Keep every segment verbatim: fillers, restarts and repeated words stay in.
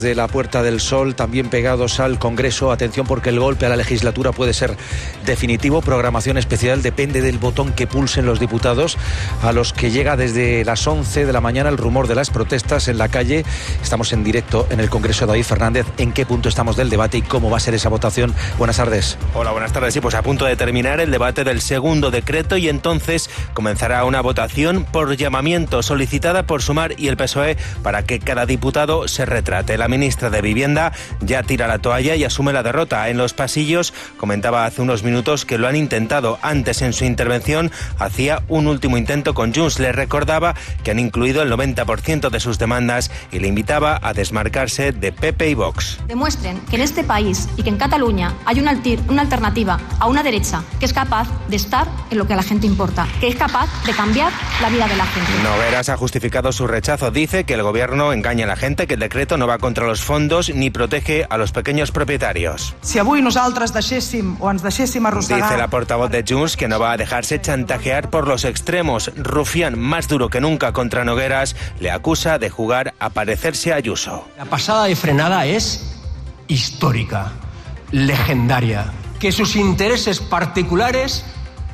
De la Puerta del Sol, también pegados al Congreso. Atención, porque el golpe a la legislatura puede ser definitivo. Programación especial, depende del botón que pulsen los diputados, a los que llega desde las once de la mañana el rumor de las protestas en la calle. Estamos en directo en el Congreso. David Fernández, ¿en qué punto estamos del debate y cómo va a ser esa votación? Buenas tardes. Hola, buenas tardes. Sí, pues a punto de terminar el debate del segundo decreto y entonces comenzará una votación por llamamiento solicitada por Sumar y el P S O E para que cada diputado se retrate. La ministra de Vivienda ya tira la toalla y asume la derrota. En los pasillos comentaba hace unos minutos que lo han intentado. Antes, en su intervención, hacía un último intento con Junts. Le recordaba que han incluido el noventa por ciento de sus demandas y le invitaba a desmarcarse de P P y Vox. Demuestren que en este país y que en Cataluña hay una, altir, una alternativa a una derecha que es capaz de estar en lo que a la gente importa, que es capaz de cambiar la vida de la gente. Nogueras ha justificado su rechazo. Dice que el gobierno engaña a la gente, que el decreto no va contra los fondos ni protege a los pequeños propietarios. Si avui nosaltres deixéssim o ens deixéssim arrossegar... Dice la portavoz de Junts que no va a dejarse chantajear por los extremos. Rufián, más duro que nunca contra Nogueras, le acusa de jugar a parecerse a Ayuso. La pasada de frenada es histórica, legendaria. Que sus intereses particulares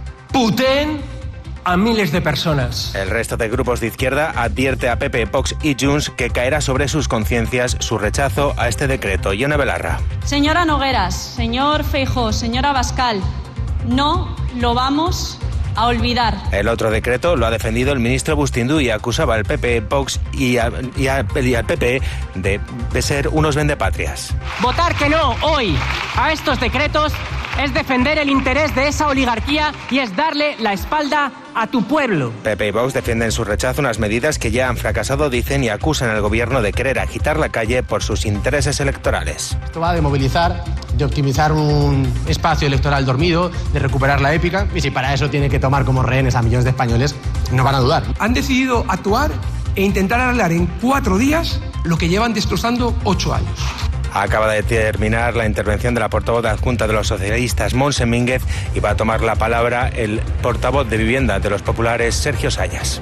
puteen a miles de personas. El resto de grupos de izquierda advierte a P P, Vox y Junts que caerá sobre sus conciencias su rechazo a este decreto. Ione Belarra. Señora Nogueras, señor Feijóo, señora Abascal, no lo vamos a olvidar. El otro decreto lo ha defendido el ministro Bustindu y acusaba al P P, Vox y, a, y, a, y al P P de, de ser unos vendepatrias. Votar que no hoy a estos decretos es defender el interés de esa oligarquía y es darle la espalda a tu pueblo. P P y Vox defienden su rechazo a unas medidas que ya han fracasado, dicen, y acusan al gobierno de querer agitar la calle por sus intereses electorales. Esto va de movilizar, de optimizar un espacio electoral dormido, de recuperar la épica, y si para eso tiene que tomar como rehenes a millones de españoles, no van a dudar. Han decidido actuar e intentar arreglar en cuatro días lo que llevan destrozando ocho años. Acaba de terminar la intervención de la portavoz adjunta de los socialistas, Montse Mínguez, y va a tomar la palabra el portavoz de Vivienda de los populares, Sergio Sayas.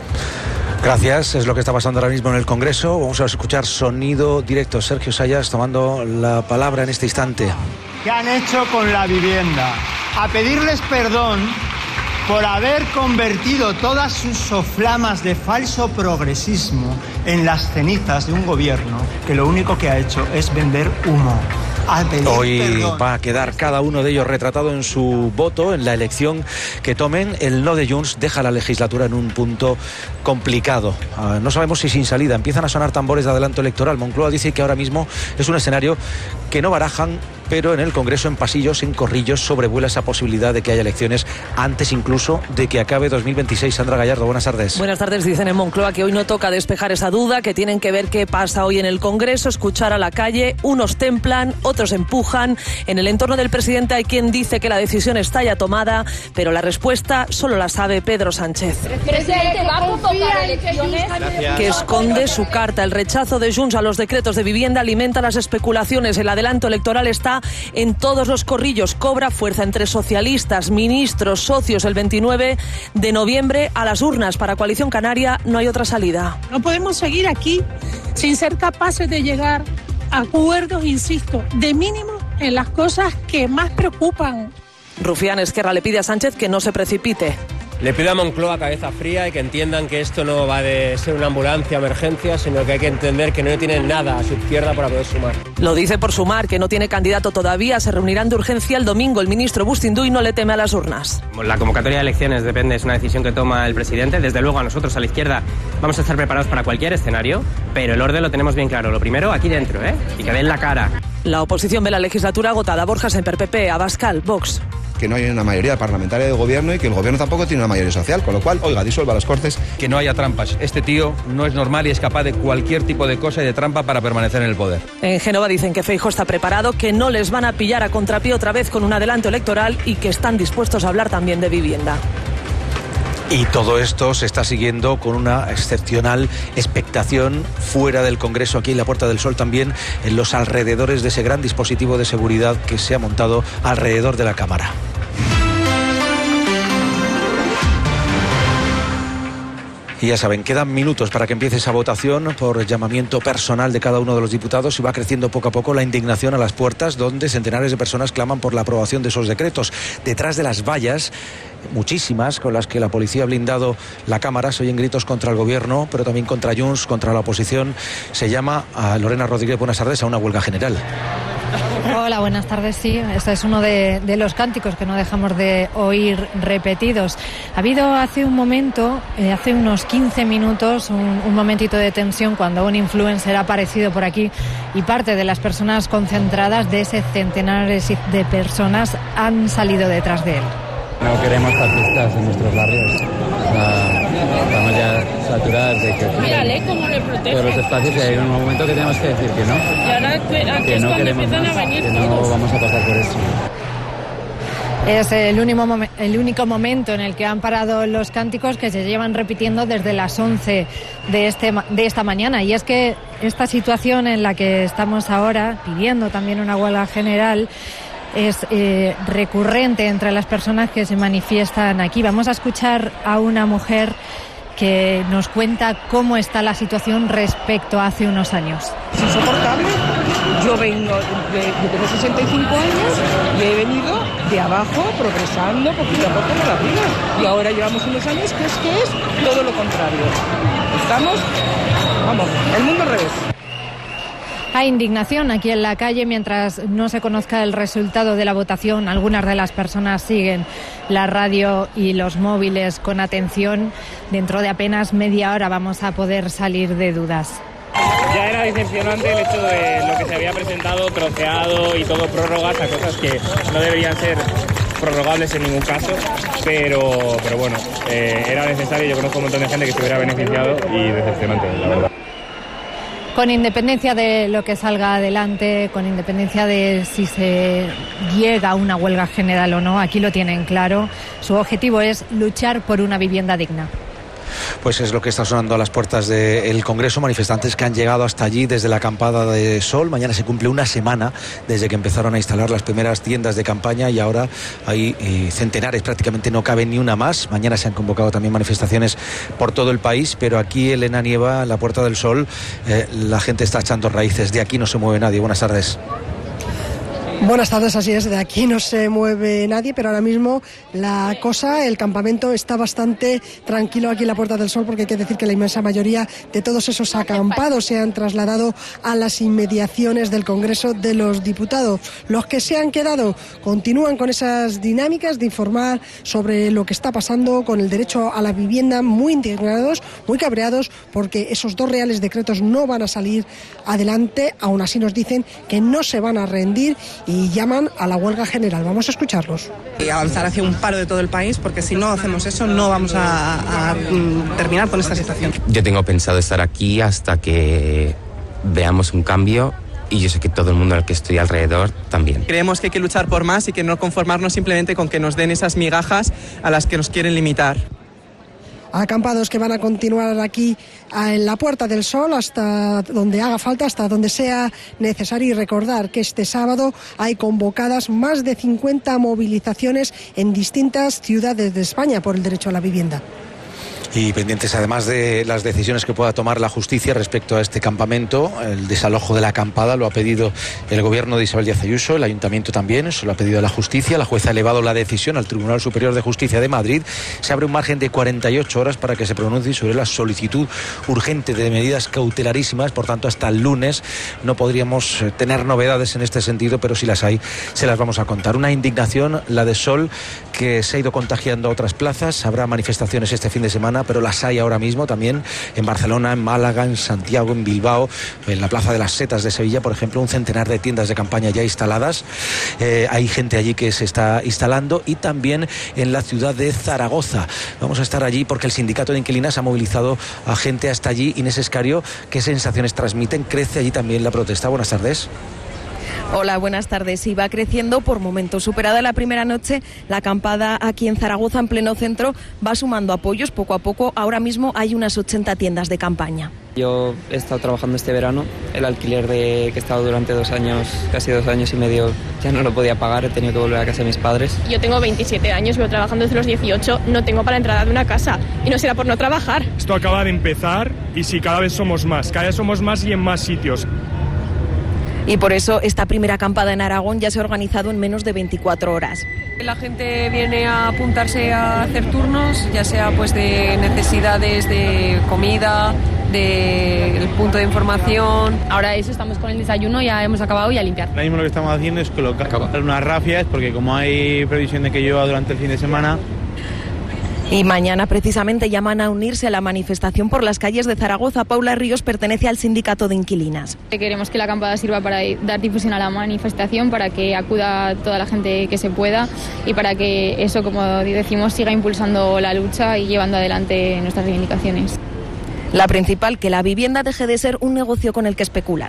Gracias, es lo que está pasando ahora mismo en el Congreso. Vamos a escuchar sonido directo. Sergio Sayas tomando la palabra en este instante. ¿Qué han hecho con la vivienda? A pedirles perdón por haber convertido todas sus soflamas de falso progresismo en las cenizas de un gobierno que lo único que ha hecho es vender humo. Hoy perdón. Va a quedar cada uno de ellos retratado en su voto, en la elección que tomen. El no de Junts deja la legislatura en un punto complicado. Uh, no sabemos si sin salida. Empiezan a sonar tambores de adelanto electoral. Moncloa dice que ahora mismo es un escenario que no barajan, pero en el Congreso, en pasillos, en corrillos, sobrevuela esa posibilidad de que haya elecciones antes incluso de que acabe dos mil veintiséis. Sandra Gallardo, buenas tardes. Buenas tardes. Dicen en Moncloa que hoy no toca despejar esa duda, que tienen que ver qué pasa hoy en el Congreso, escuchar a la calle. Unos templan, otros empujan. En el entorno del presidente hay quien dice que la decisión está ya tomada, pero la respuesta solo la sabe Pedro Sánchez. Presidente, ¿va a convocar elecciones? Que esconde su carta. El rechazo de Junts a los decretos de vivienda alimenta las especulaciones. El adelanto electoral está en todos los corrillos, cobra fuerza entre socialistas, ministros, socios. El veintinueve de noviembre a las urnas. Para Coalición Canaria no hay otra salida. No podemos seguir aquí sin ser capaces de llegar a acuerdos, insisto, de mínimo en las cosas que más preocupan. Rufián Esquerra le pide a Sánchez que no se precipite. Le pido a Moncloa cabeza fría y que entiendan que esto no va de ser una ambulancia, emergencia, sino que hay que entender que no tienen nada a su izquierda para poder sumar. Lo dice por Sumar, que no tiene candidato todavía. Se reunirán de urgencia el domingo. El ministro Bustindu y no le teme a las urnas. La convocatoria de elecciones depende, es una decisión que toma el presidente. Desde luego, a nosotros, a la izquierda, vamos a estar preparados para cualquier escenario, pero el orden lo tenemos bien claro. Lo primero, aquí dentro, ¿eh? Y que den la cara. La oposición ve la legislatura agotada. Borja Semper, P P, Abascal, Vox. Que no hay una mayoría parlamentaria de gobierno y que el gobierno tampoco tiene una mayoría social, con lo cual, oiga, disuelva las Cortes. Que no haya trampas. Este tío no es normal y es capaz de cualquier tipo de cosa y de trampa para permanecer en el poder. En Génova dicen que Feijóo está preparado, que no les van a pillar a contrapié otra vez con un adelanto electoral y que están dispuestos a hablar también de vivienda. Y todo esto se está siguiendo con una excepcional expectación fuera del Congreso, aquí en la Puerta del Sol también, en los alrededores de ese gran dispositivo de seguridad que se ha montado alrededor de la Cámara. Y ya saben, quedan minutos para que empiece esa votación por llamamiento personal de cada uno de los diputados y va creciendo poco a poco la indignación a las puertas, donde centenares de personas claman por la aprobación de esos decretos. Detrás de las vallas, muchísimas, con las que la policía ha blindado la Cámara, se oyen gritos contra el gobierno, pero también contra Junts, contra la oposición. Se llama a Lorena Rodríguez, buenas tardes, a una huelga general. Hola, buenas tardes. Sí, este es uno de, de los cánticos que no dejamos de oír repetidos. Ha habido hace un momento, eh, hace unos quince minutos, un, un momentito de tensión cuando un influencer ha aparecido por aquí y parte de las personas concentradas, de ese centenares de personas, han salido detrás de él. No queremos fascistas en nuestros barrios. O sea, estamos ya saturados de que Mírale cómo le protege. todos los espacios, y hay un momento que tenemos que decir que no. Y ahora que, aquí que es no cuando queremos empiezan más, a venir que no todos. vamos a pasar por eso. Es el único, mom- el único momento en el que han parado los cánticos, que se llevan repitiendo desde las once de, este, ma- de esta mañana. Y es que esta situación en la que estamos ahora, pidiendo también una huelga general, es eh, recurrente entre las personas que se manifiestan aquí. Vamos a escuchar a una mujer que nos cuenta cómo está la situación respecto a hace unos años. Es insoportable. Yo vengo de, yo tengo sesenta y cinco años y he venido de abajo progresando poquito a poco por la vida. Y ahora llevamos unos años que es que es todo lo contrario. Estamos, vamos, el mundo al revés. Hay indignación aquí en la calle mientras no se conozca el resultado de la votación. Algunas de las personas siguen la radio y los móviles con atención. Dentro de apenas media hora vamos a poder salir de dudas. Ya era decepcionante el hecho de lo que se había presentado, troceado y todo prórrogas a cosas que no deberían ser prorrogables en ningún caso, pero, pero bueno, eh, era necesario. Yo conozco un montón de gente que se hubiera beneficiado y decepcionante, la verdad. Con independencia de lo que salga adelante, con independencia de si se llega a una huelga general o no, aquí lo tienen claro. Su objetivo es luchar por una vivienda digna. Pues es lo que está sonando a las puertas del Congreso. Manifestantes que han llegado hasta allí desde la acampada de Sol. Mañana se cumple una semana desde que empezaron a instalar las primeras tiendas de campaña y ahora hay eh, centenares, prácticamente no cabe ni una más. Mañana se han convocado también manifestaciones por todo el país, pero aquí, Elena Nieva, en la Puerta del Sol, eh, la gente está echando raíces. De aquí no se mueve nadie. Buenas tardes. Buenas tardes, así es, de aquí no se mueve nadie, pero ahora mismo la cosa, el campamento está bastante tranquilo aquí en la Puerta del Sol, porque hay que decir que la inmensa mayoría de todos esos acampados se han trasladado a las inmediaciones del Congreso de los Diputados. Los que se han quedado continúan con esas dinámicas de informar sobre lo que está pasando con el derecho a la vivienda, muy indignados, muy cabreados, porque esos dos reales decretos no van a salir adelante. Aún así nos dicen que no se van a rendir y llaman a la huelga general. Vamos a escucharlos. Y avanzar hacia un paro de todo el país, porque si no hacemos eso no vamos a, a terminar con esta situación. Yo tengo pensado estar aquí hasta que veamos un cambio, y yo sé que todo el mundo al que estoy alrededor también. Creemos que hay que luchar por más y que no conformarnos simplemente con que nos den esas migajas a las que nos quieren limitar. Acampados que van a continuar aquí en la Puerta del Sol hasta donde haga falta, hasta donde sea necesario, y recordar que este sábado hay convocadas más de cincuenta movilizaciones en distintas ciudades de España por el derecho a la vivienda. Y pendientes además de las decisiones que pueda tomar la justicia respecto a este campamento. El desalojo de la acampada lo ha pedido el gobierno de Isabel Díaz Ayuso, el ayuntamiento también, eso lo ha pedido la justicia. La jueza ha elevado la decisión al Tribunal Superior de Justicia de Madrid. Se abre un margen de cuarenta y ocho horas para que se pronuncie sobre la solicitud urgente de medidas cautelarísimas. Por tanto, hasta el lunes no podríamos tener novedades en este sentido, pero si las hay, se las vamos a contar. Una indignación, la de Sol, que se ha ido contagiando a otras plazas. Habrá manifestaciones este fin de semana, pero las hay ahora mismo también en Barcelona, en Málaga, en Santiago, en Bilbao, en la Plaza de las Setas de Sevilla, por ejemplo, un centenar de tiendas de campaña ya instaladas. Eh, hay gente allí que se está instalando, y también en la ciudad de Zaragoza. Vamos a estar allí porque el sindicato de inquilinas ha movilizado a gente hasta allí. Inés Escario, ¿qué sensaciones transmiten? ¿Crece allí también la protesta? Buenas tardes. Hola, buenas tardes. Y va creciendo por momentos. Superada la primera noche, la acampada aquí en Zaragoza, en pleno centro, va sumando apoyos poco a poco. Ahora mismo hay unas ochenta tiendas de campaña. Yo he estado trabajando este verano. El alquiler de que he estado durante dos años, casi dos años y medio, ya no lo podía pagar. He tenido que volver a casa de mis padres. Yo tengo veintisiete años, veo trabajando desde los dieciocho. No tengo para la entrada de una casa. Y no será por no trabajar. Esto acaba de empezar y sí, cada vez somos más. Cada vez somos más y en más sitios. Y por eso esta primera acampada en Aragón ya se ha organizado en menos de veinticuatro horas. La gente viene a apuntarse a hacer turnos, ya sea pues de necesidades de comida, del punto de información. Ahora eso, estamos con el desayuno, ya hemos acabado y a limpiar. Ahora mismo lo que estamos haciendo es colocar unas rafias, porque como hay previsión de que llueva durante el fin de semana. Y mañana precisamente llaman a unirse a la manifestación por las calles de Zaragoza. Paula Ríos pertenece al sindicato de inquilinas. Queremos que la acampada sirva para dar difusión a la manifestación, para que acuda toda la gente que se pueda y para que eso, como decimos, siga impulsando la lucha y llevando adelante nuestras reivindicaciones. La principal, que la vivienda deje de ser un negocio con el que especular.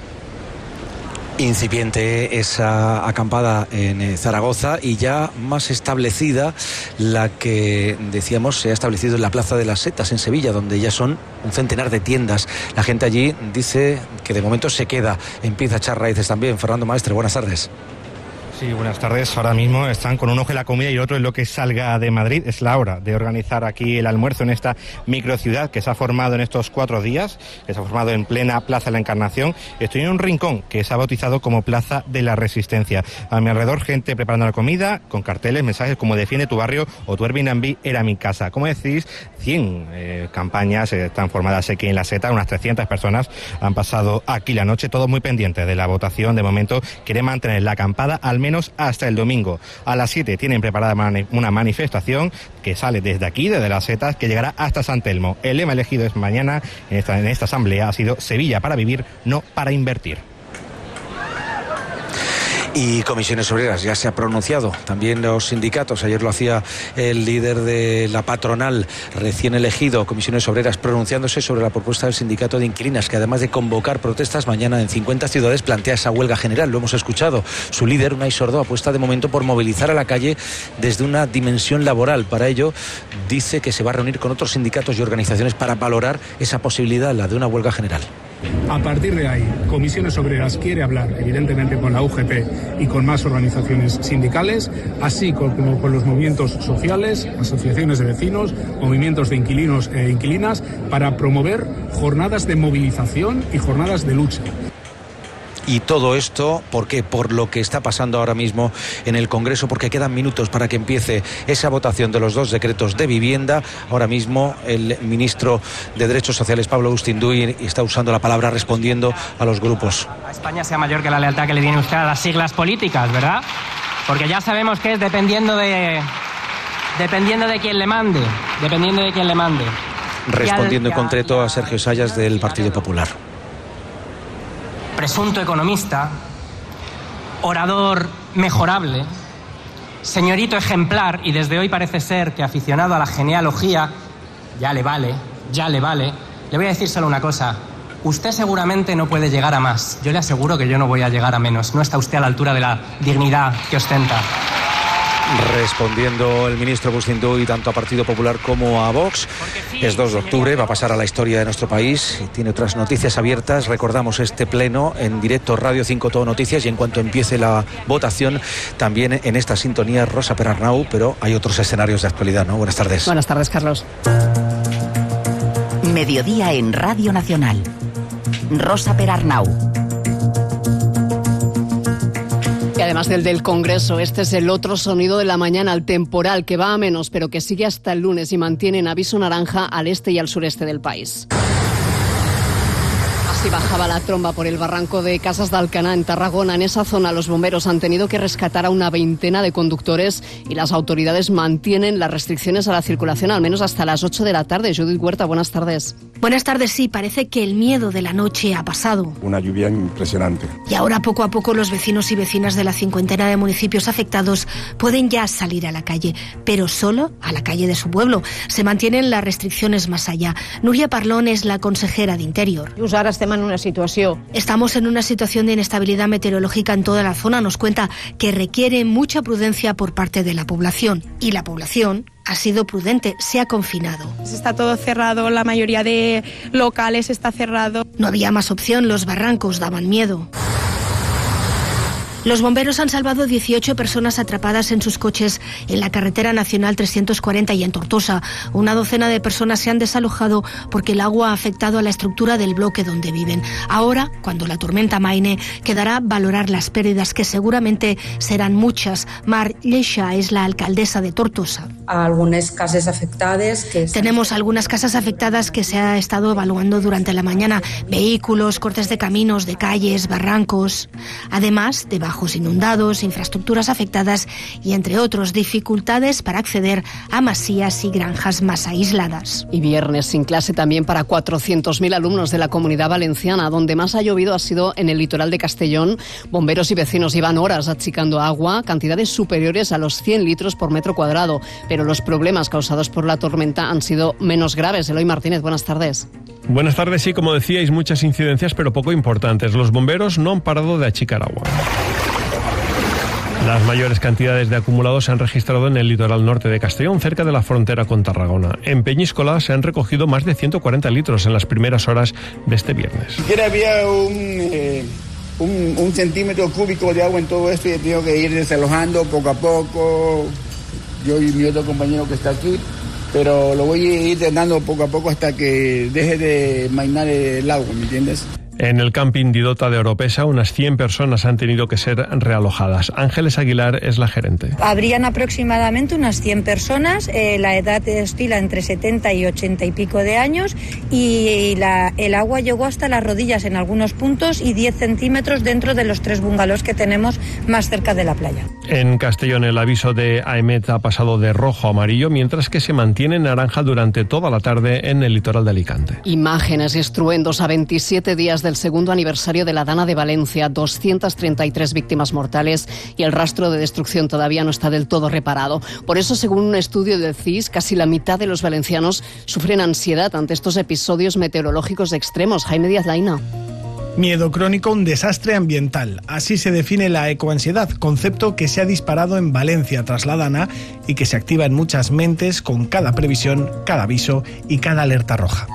Incipiente esa acampada en Zaragoza y ya más establecida la que, decíamos, se ha establecido en la Plaza de las Setas en Sevilla, donde ya son un centenar de tiendas. La gente allí dice que de momento se queda, empieza a echar raíces también. Fernando Maestre, buenas tardes. Sí, buenas tardes. Ahora mismo están con un ojo en la comida y otro en lo que salga de Madrid. Es la hora de organizar aquí el almuerzo en esta microciudad que se ha formado en estos cuatro días, que se ha formado en plena Plaza de la Encarnación. Estoy en un rincón que se ha bautizado como Plaza de la Resistencia. A mi alrededor, gente preparando la comida, con carteles, mensajes como defiende tu barrio o tu Airbnb era mi casa. Como decís, cien eh, campañas eh, están formadas aquí en la Seta, unas trescientas personas han pasado aquí la noche, todos muy pendientes de la votación. De momento quieren mantener la acampada al menos menos hasta el domingo. A las siete tienen preparada mani- una manifestación que sale desde aquí, desde las Setas, que llegará hasta San Telmo. El lema elegido es mañana en esta, en esta asamblea ha sido Sevilla para vivir, no para invertir. Y Comisiones Obreras ya se ha pronunciado, también los sindicatos. Ayer lo hacía el líder de la patronal recién elegido, Comisiones Obreras, pronunciándose sobre la propuesta del sindicato de inquilinas, que además de convocar protestas mañana en cincuenta ciudades, plantea esa huelga general. Lo hemos escuchado. Su líder, Unai Sordo, apuesta de momento por movilizar a la calle desde una dimensión laboral. Para ello, dice que se va a reunir con otros sindicatos y organizaciones para valorar esa posibilidad, la de una huelga general. A partir de ahí, Comisiones Obreras quiere hablar, evidentemente, con la U G P y con más organizaciones sindicales, así como con los movimientos sociales, asociaciones de vecinos, movimientos de inquilinos e inquilinas, para promover jornadas de movilización y jornadas de lucha. Y todo esto, ¿por qué? Por lo que está pasando ahora mismo en el Congreso, porque quedan minutos para que empiece esa votación de los dos decretos de vivienda. Ahora mismo el ministro de Derechos Sociales, Pablo Ustinduy, está usando la palabra respondiendo a los grupos. A España sea mayor que la lealtad que le tiene usted a las siglas políticas, ¿verdad? Porque ya sabemos que es dependiendo de, dependiendo de quién le mande, dependiendo de quién le mande. Respondiendo en concreto a Sergio Sayas del Partido Popular. Presunto economista, orador mejorable, señorito ejemplar, y desde hoy parece ser que aficionado a la genealogía, ya le vale, ya le vale. Le voy a decir solo una cosa: usted seguramente no puede llegar a más. Yo le aseguro que yo no voy a llegar a menos. No está usted a la altura de la dignidad que ostenta. Respondiendo el ministro Ustinduy tanto a Partido Popular como a Vox. Es dos de octubre, va a pasar a la historia de nuestro país y tiene otras noticias abiertas. Recordamos este pleno en directo, Radio cinco Todo Noticias, y en cuanto empiece la votación, también en esta sintonía Rosa Perarnau, pero hay otros escenarios de actualidad, ¿no? Buenas tardes. Buenas tardes, Carlos. Mediodía en Radio Nacional. Rosa Perarnau. Y además del del Congreso, este es el otro sonido de la mañana, el temporal, que va a menos, pero que sigue hasta el lunes y mantiene en aviso naranja al este y al sureste del país. Así bajaba la tromba por el barranco de Casas de Alcaná, en Tarragona. En esa zona los bomberos han tenido que rescatar a una veintena de conductores y las autoridades mantienen las restricciones a la circulación al menos hasta las ocho de la tarde. Judith Huerta, buenas tardes. Buenas tardes, sí, parece que el miedo de la noche ha pasado. Una lluvia impresionante. Y ahora poco a poco los vecinos y vecinas de la cincuentena de municipios afectados pueden ya salir a la calle, pero solo a la calle de su pueblo. Se mantienen las restricciones más allá. Núria Parlón es la consejera de Interior. Us ara estem en una situació... Estamos en una situación de inestabilidad meteorológica en toda la zona. Nos cuenta que requiere mucha prudencia por parte de la población. Y la población ha sido prudente, se ha confinado. Está todo cerrado, la mayoría de locales está cerrado. No había más opción, los barrancos daban miedo. Los bomberos han salvado dieciocho personas atrapadas en sus coches en la carretera nacional trescientos cuarenta y en Tortosa. Una docena de personas se han desalojado porque el agua ha afectado a la estructura del bloque donde viven. Ahora, cuando la tormenta amaine, quedará valorar las pérdidas, que seguramente serán muchas. Mar Lleixa es la alcaldesa de Tortosa. Algunas casas afectadas que... Tenemos algunas casas afectadas que se ha estado evaluando durante la mañana. Vehículos, cortes de caminos, de calles, barrancos. Además de bajos inundados, infraestructuras afectadas y, entre otros, dificultades para acceder a masías y granjas más aisladas. Y viernes sin clase también para cuatrocientos mil alumnos de la Comunidad Valenciana. Donde más ha llovido ha sido en el litoral de Castellón. Bomberos y vecinos llevan horas achicando agua, cantidades superiores a los cien litros por metro cuadrado. Pero los problemas causados por la tormenta han sido menos graves. Eloy Martínez, buenas tardes. Buenas tardes, sí, como decíais, muchas incidencias, pero poco importantes. Los bomberos no han parado de achicar agua. Las mayores cantidades de acumulados se han registrado en el litoral norte de Castellón, cerca de la frontera con Tarragona. En Peñíscola se han recogido más de ciento cuarenta litros en las primeras horas de este viernes. Ni siquiera había un, eh, un, un centímetro cúbico de agua en todo esto y he tenido que ir desalojando poco a poco. Yo y mi otro compañero que está aquí, pero lo voy a ir drenando poco a poco hasta que deje de mainar el agua, ¿me entiendes? En el camping Didota de Oropesa, unas cien personas han tenido que ser realojadas. Ángeles Aguilar es la gerente. Habrían aproximadamente unas cien personas, eh, la edad oscila entre setenta y ochenta y pico de años y la, el agua llegó hasta las rodillas en algunos puntos y diez centímetros dentro de los tres bungalows que tenemos más cerca de la playa. En Castellón el aviso de AEMET ha pasado de rojo a amarillo, mientras que se mantiene en naranja durante toda la tarde en el litoral de Alicante. Imágenes y estruendos a veintisiete días del segundo aniversario de la Dana de Valencia, doscientas treinta y tres víctimas mortales y el rastro de destrucción todavía no está del todo reparado. Por eso, según un estudio del C I S, casi la mitad de los valencianos sufren ansiedad ante estos episodios meteorológicos extremos. Jaime Díaz Laina. Miedo crónico, un desastre ambiental. Así se define la ecoansiedad, concepto que se ha disparado en Valencia tras la Dana y que se activa en muchas mentes con cada previsión, cada aviso y cada alerta roja.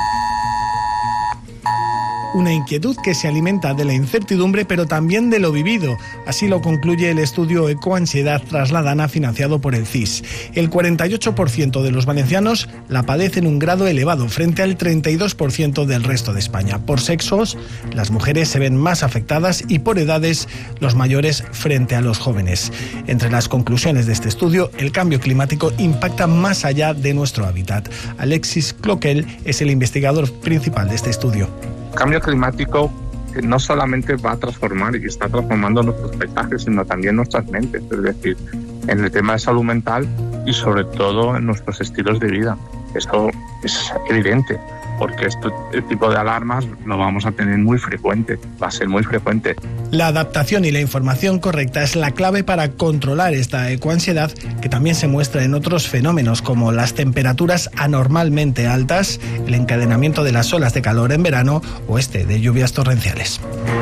Una inquietud que se alimenta de la incertidumbre, pero también de lo vivido. Así lo concluye el estudio Ecoansiedad tras la Dana, financiado por el C I S. El cuarenta y ocho por ciento de los valencianos la padecen un grado elevado, frente al treinta y dos por ciento del resto de España. Por sexos, las mujeres se ven más afectadas y por edades, los mayores frente a los jóvenes. Entre las conclusiones de este estudio, el cambio climático impacta más allá de nuestro hábitat. Alexis Cloquel es el investigador principal de este estudio. El cambio climático no solamente va a transformar y está transformando nuestros paisajes, sino también nuestras mentes, es decir, en el tema de salud mental y sobre todo en nuestros estilos de vida. Eso es evidente, porque este tipo de alarmas lo vamos a tener muy frecuente, va a ser muy frecuente. La adaptación y la información correcta es la clave para controlar esta ecoansiedad, que también se muestra en otros fenómenos como las temperaturas anormalmente altas, el encadenamiento de las olas de calor en verano o este de lluvias torrenciales.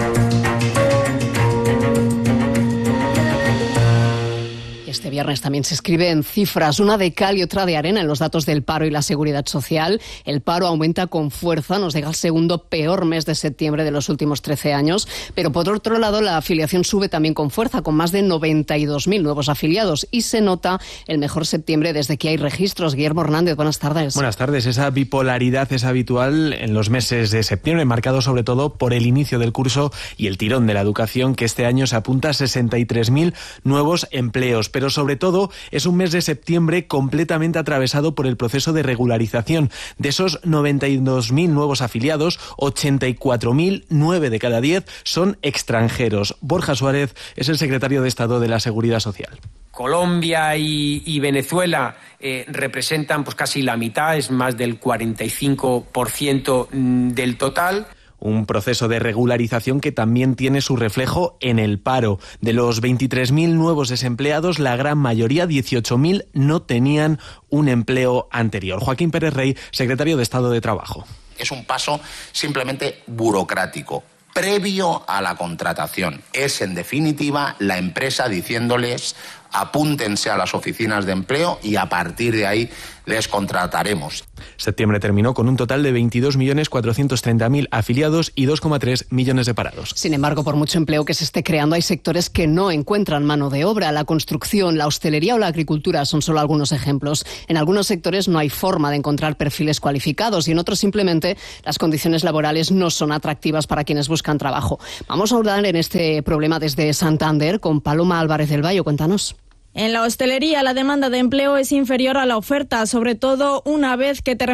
Este viernes también se escribe en cifras, una de cal y otra de arena en los datos del paro y la seguridad social. El paro aumenta con fuerza, nos deja el segundo peor mes de septiembre de los últimos trece años, pero por otro lado la afiliación sube también con fuerza, con más de noventa y dos mil nuevos afiliados y se nota el mejor septiembre desde que hay registros. Guillermo Hernández, buenas tardes. Buenas tardes. Esa bipolaridad es habitual en los meses de septiembre, marcado sobre todo por el inicio del curso y el tirón de la educación, que este año se apunta a sesenta y tres mil nuevos empleos. Pero sobre todo es un mes de septiembre completamente atravesado por el proceso de regularización. De esos noventa y dos mil nuevos afiliados, ochenta y cuatro mil, nueve de cada diez son extranjeros. Borja Suárez es el secretario de Estado de la Seguridad Social. Colombia y, y Venezuela eh, representan pues casi la mitad, es más del cuarenta y cinco por ciento del total. Un proceso de regularización que también tiene su reflejo en el paro. De los veintitrés mil nuevos desempleados, la gran mayoría, dieciocho mil, no tenían un empleo anterior. Joaquín Pérez Rey, secretario de Estado de Trabajo. es un paso simplemente burocrático, previo a la contratación. Es, en definitiva, la empresa diciéndoles: apúntense a las oficinas de empleo y a partir de ahí les contrataremos. Septiembre terminó con un total de veintidós millones cuatrocientos treinta mil afiliados y dos coma tres millones de parados. Sin embargo, por mucho empleo que se esté creando, hay sectores que no encuentran mano de obra. La construcción, la hostelería o la agricultura son solo algunos ejemplos. En algunos sectores no hay forma de encontrar perfiles cualificados y en otros simplemente las condiciones laborales no son atractivas para quienes buscan trabajo. Vamos a hablar en este problema desde Santander con Paloma Álvarez del Valle. Cuéntanos. En la hostelería la demanda de empleo es inferior a la oferta, sobre todo una vez que termina